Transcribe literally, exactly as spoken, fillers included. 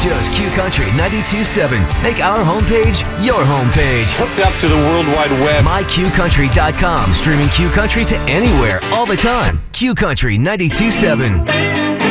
just Q Country ninety-two point seven. Make our homepage your homepage. Hooked up to the World Wide Web. my q country dot com. Streaming Q Country to anywhere, all the time. Q Country ninety-two point seven.